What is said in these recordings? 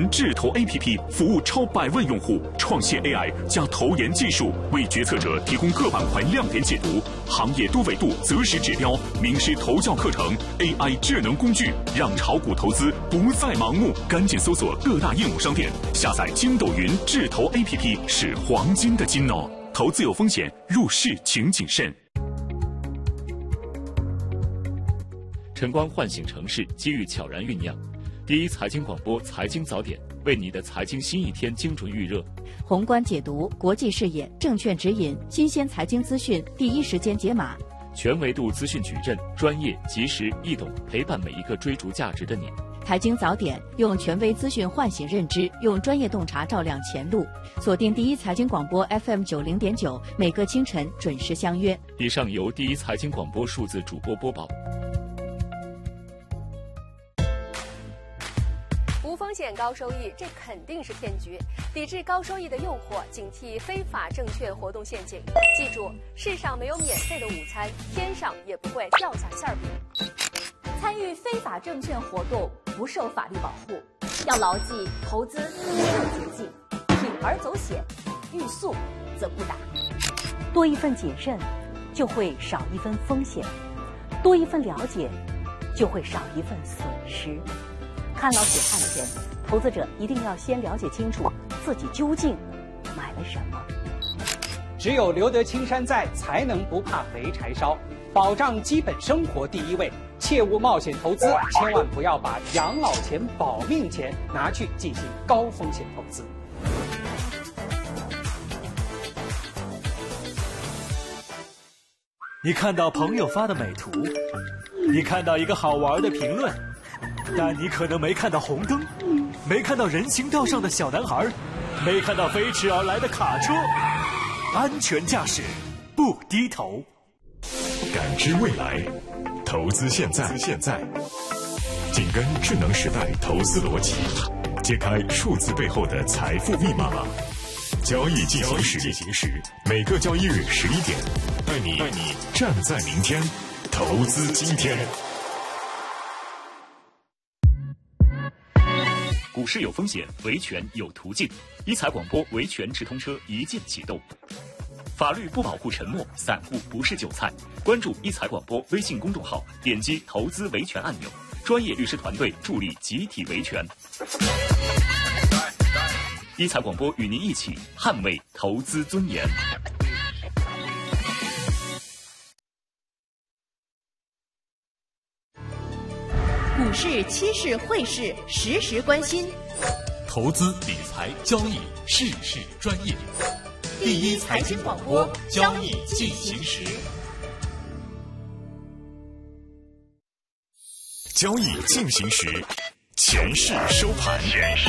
智投 APP 服务超100万用户，创新 AI 加投研技术，为决策者提供各板块亮点解读、行业多维度择时指标、名师投教课程、AI 智能工具，让炒股投资不再盲目。赶紧搜索各大应用商店，下载筋斗云智投 APP， 是黄金的金哦。投资有风险，入市请谨慎。 晨光唤醒城市，机遇悄然酝酿。第一财经广播财经早点，为你的财经新一天精准预热。 宏观解读，国际视野，证券指引，新鲜财经资讯，第一时间解码。 全维度资讯矩阵，专业、及时、易懂，陪伴每一个追逐价值的你。 财经早点，用权威资讯唤醒认知，用专业洞察照亮前路。锁定第一财经广播 FM90.9，每个清晨准时相约。 以上由第一财经广播数字主播播报。 无风险高收益，这肯定是骗局。抵制高收益的诱惑，警惕非法证券活动陷阱。记住，世上没有免费的午餐，天上也不会掉下馅饼。参与非法证券活动不受法律保护，要牢记投资没有捷径，铤而走险，欲速则不达。 多一份谨慎，就会少一分风险；多一份了解，就会少一份损失。看牢血汗钱，投资者一定要先了解清楚自己究竟买了什么。 只有留得青山在，才能不怕肥柴烧。保障基本生活第一位，切勿冒险投资，千万不要把养老钱、保命钱拿去进行高风险投资。 你看到朋友发的美图，你看到一个好玩的评论，但你可能没看到红灯，没看到人行道上的小男孩，没看到飞驰而来的卡车。安全驾驶，不低头。 感知未来，投资现在，紧跟智能时代投资逻辑，揭开数字背后的财富密码。交易进行时，每个交易日11点，带你站在明天，投资今天。股市有风险，维权有途径。一财广播维权直通车一键启动。法律不保护沉默，散户不是韭菜。关注一财广播微信公众号，点击投资维权按钮，专业律师团队助力集体维权。一财广播与您一起捍卫投资尊严。 股市、期市、汇市，时时关心。 投资理财交易，事事专业。第一财经广播，交易进行时。 交易进行时，前市收盘。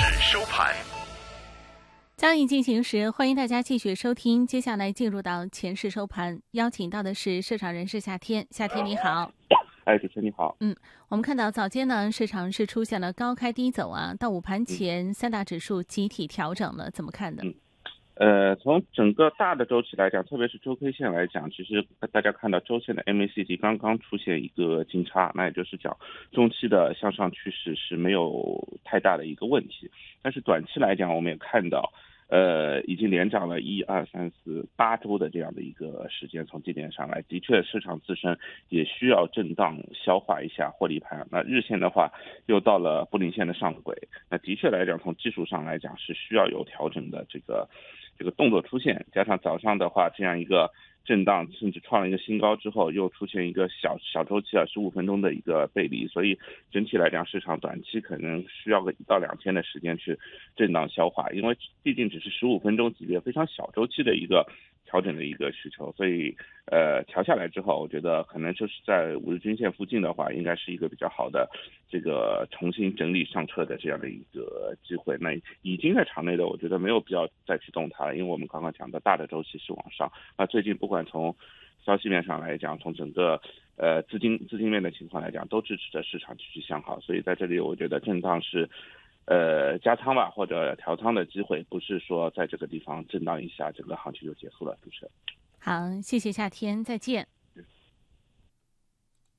交易进行时，欢迎大家继续收听。接下来进入到前市收盘，邀请到的是市场人士夏天。夏天你好。 主持人你好。 我们看到早间呢，市场是出现了高开低走啊，到午盘前三大指数集体调整了，怎么看的？ 从整个大的周期来讲，特别是周 K 线来讲，其实大家看到周线的 MACD 刚刚出现一个金叉，那也就是讲中期的向上趋势是没有太大的一个问题。但是短期来讲，我们也看到已经连涨了1、2、3、4、8周的这样的一个时间，从低点上来，的确市场自身也需要震荡消化一下获利盘。那日线的话，又到了布林线的上轨，那的确来讲，从技术上来讲是需要有调整的这个动作出现，加上早上的话这样一个震荡，甚至创了一个新高之后，又出现一个小周期15分钟的一个背离，所以整体来讲，市场短期可能需要个1到2天的时间去震荡消化，因为毕竟只是15分钟级别非常小周期的一个调整的一个需求，所以调下来之后，我觉得可能就是在5日均线附近的话，应该是一个比较好的这个重新整理上车的这样的一个机会。那已经在场内的，我觉得没有必要再去动它了，因为我们刚刚讲的大的周期是往上。那最近不管从消息面上来讲，从整个资金面的情况来讲，都支持着市场继续向好，所以在这里我觉得震荡是加仓吧或者调仓的机会，不是说在这个地方震荡一下整个行情就结束了。主持人好，谢谢夏天，再见。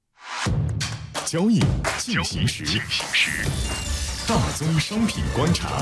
交易进行时，大宗商品观察。